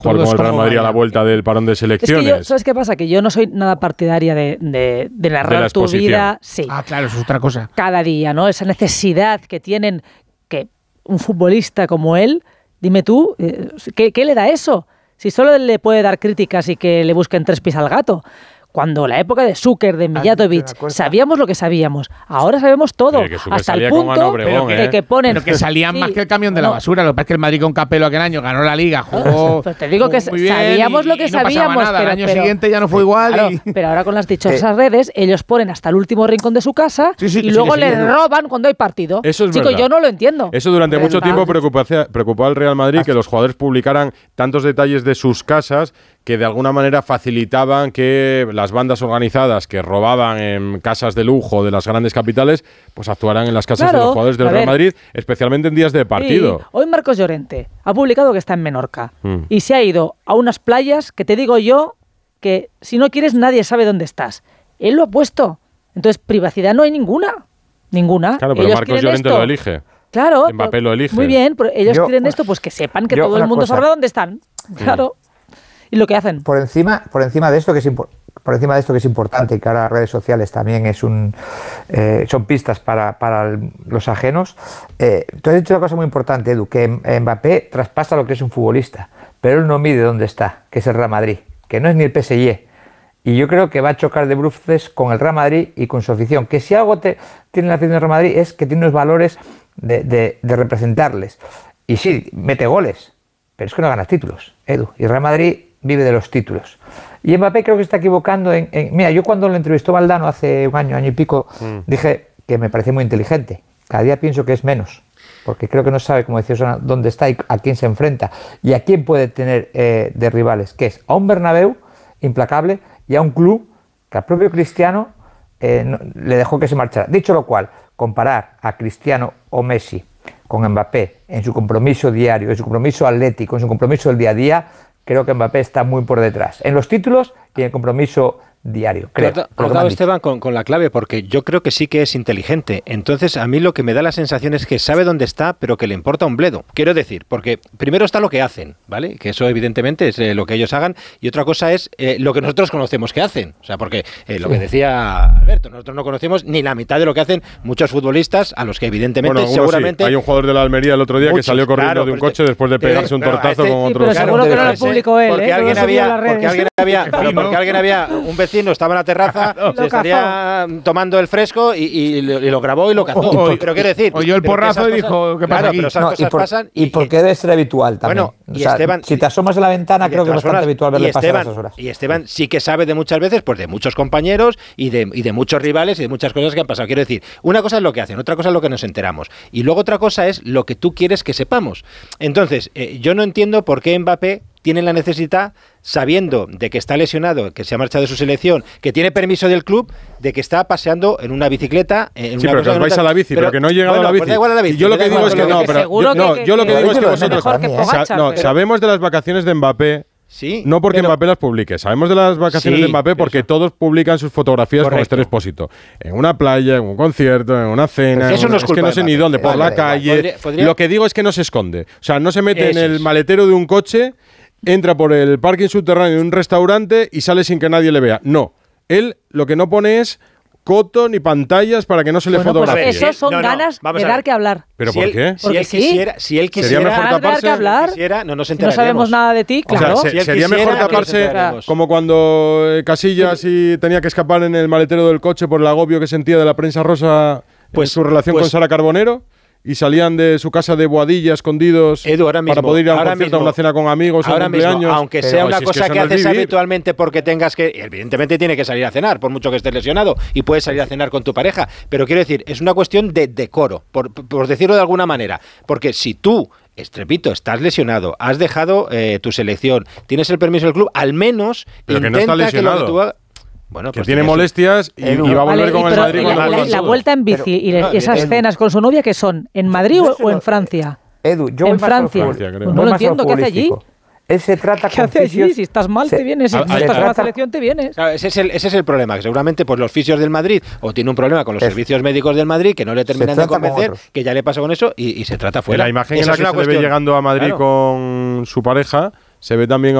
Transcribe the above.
jugar con el Real Madrid a la vuelta del parón de selecciones. Es que ¿sabes qué pasa? Que yo no soy nada partidaria de narrar tu vida. Sí. Claro, eso es otra cosa. Cada día, ¿no? Esa necesidad que tienen que un futbolista como él, dime tú, ¿qué le da eso? Si solo le puede dar críticas y que le busquen 3 pies al gato. Cuando la época de Šuker, de Mijatovic, sabíamos lo que sabíamos. Ahora sabemos todo. Hasta el punto de que ponen... Pero que salían más que el camión de la basura. Lo que pasa es que el Madrid con Capello aquel año ganó la Liga, jugó pues te digo que muy bien sabíamos lo que no sabíamos. Nada. El año siguiente ya no fue igual. Claro, pero ahora con las dichosas redes, ellos ponen hasta el último rincón de su casa y luego les roban cuando hay partido. Eso es Chico, verdad. yo no lo entiendo. Eso durante mucho tiempo preocupó al Real Madrid, que los jugadores publicaran tantos detalles de sus casas que de alguna manera facilitaban que las bandas organizadas que robaban en casas de lujo de las grandes capitales, pues actuaran en las casas de los jugadores del Real Madrid, especialmente en días de partido. Sí. Hoy Marcos Llorente ha publicado que está en Menorca y se ha ido a unas playas que te digo yo que si no quieres nadie sabe dónde estás. Él lo ha puesto. Entonces privacidad no hay ninguna. Ninguna. Claro, pero Marcos Llorente lo elige. Claro. Mbappé lo elige. Muy bien, pero ellos quieren esto, pues que sepan que todo el mundo sabrá dónde están. Claro. Y lo que hacen. Por encima de esto que es importante y que ahora las redes sociales también son pistas para los ajenos. Tú has dicho una cosa muy importante, Edu, que Mbappé traspasa lo que es un futbolista, pero él no mide dónde está, que es el Real Madrid, que no es ni el PSG. Y yo creo que va a chocar de bruces con el Real Madrid y con su afición. Que si algo tiene la afición del Real Madrid es que tiene unos valores de representarles. Y sí, mete goles, pero es que no gana títulos, Edu. Y el Real Madrid vive de los títulos. Y Mbappé creo que está equivocando mira, yo cuando lo entrevistó Valdano hace un año y pico, dije que me parecía muy inteligente. Cada día pienso que es menos, porque creo que no sabe, como decía Osona, dónde está y a quién se enfrenta y a quién puede tener de rivales, que es a un Bernabéu implacable y a un club que al propio Cristiano le dejó que se marchara. Dicho lo cual, comparar a Cristiano o Messi con Mbappé en su compromiso diario, en su compromiso atlético, en su compromiso del día a día, creo que Mbappé está muy por detrás, en los títulos y en el compromiso diario, creo. Has dado, Esteban, con la clave, porque yo creo que sí que es inteligente. Entonces, a mí lo que me da la sensación es que sabe dónde está, pero que le importa un bledo. Quiero decir, porque primero está lo que hacen, ¿vale? Que eso evidentemente es lo que ellos hagan, y otra cosa es lo que nosotros conocemos que hacen. O sea, porque lo que decía Alberto, nosotros no conocemos ni la mitad de lo que hacen muchos futbolistas, a los que evidentemente, seguramente... Sí. Hay un jugador de la Almería el otro día que salió corriendo de un coche después de pegarse un tortazo con otro. Pero seguro que no lo publicó él, porque alguien había un vecino, estaba en la terraza, se estaría tomando el fresco y lo grabó y lo cazó. Pero quiero decir... Oyó el porrazo y dijo, ¿qué pasa aquí? Pero esas cosas pasan... Y porque debe ser habitual también. Bueno, y Esteban... Si te asomas a la ventana, creo que es bastante habitual verle pasar esas horas. Y Esteban sí que sabe de muchas veces, pues de muchos compañeros y de muchos rivales y de muchas cosas que han pasado. Quiero decir, una cosa es lo que hacen, otra cosa es lo que nos enteramos. Y luego otra cosa es lo que tú quieres que sepamos. Entonces, yo no entiendo por qué Mbappé tiene la necesidad, sabiendo de que está lesionado, que se ha marchado de su selección, que tiene permiso del club, de que está paseando en una bicicleta. Sí, pero que os vais a la bici, pero que no he llegado a la bici. Pues da igual a la bici. Y yo lo que digo es que no, pero yo lo que digo es que vosotros sabemos de las vacaciones de Mbappé. Sí, no porque Mbappé las publique, sabemos de las vacaciones de Mbappé porque todos publican sus fotografías con Esther Expósito. En una playa, en un concierto, en una cena, pues eso no es que no sé ni dónde, por la calle. Lo que digo es que no se esconde. O sea, no se mete en el maletero de un coche, entra por el parking subterráneo de un restaurante y sale sin que nadie le vea. No. Él lo que no pone es coto ni pantallas para que no se le fotografíe. Pues eso son ganas de dar que hablar. ¿Pero por qué? Si él quisiera mejor taparse, no nos enteraríamos. Si no sabemos nada de ti, claro. O sea, sería mejor taparse como cuando Casillas tenía que escapar en el maletero del coche por el agobio que sentía de la prensa rosa en su relación con Sara Carbonero. Y salían de su casa de Boadilla escondidos para poder ir a un concierto, a una cena con amigos, a un cumpleaños. Aunque sea una cosa que haces habitualmente porque tengas que... Evidentemente tiene que salir a cenar, por mucho que estés lesionado, y puedes salir a cenar con tu pareja. Pero quiero decir, es una cuestión de decoro, por decirlo de alguna manera. Porque si tú... repito, estás lesionado, has dejado tu selección, tienes el permiso del club, al menos pero intenta que no está lesionado. Que lo que tú hagas... Bueno, que tiene molestias y va a volver con el Madrid. La vuelta en bici y esas cenas con su novia, ¿qué son? ¿En Madrid o en Francia? Edu, yo en Francia. No lo entiendo, ¿qué hace allí? Él se trata ¿Qué hace allí? Si estás mal, te vienes. Si estás en la selección, te vienes. Ese es el problema, que seguramente pues los fisios del Madrid o tiene un problema con los servicios médicos del Madrid que no le terminan de convencer, que ya le pasa con eso y se trata fuera. La imagen en la que se le ve llegando a Madrid con su pareja se ve también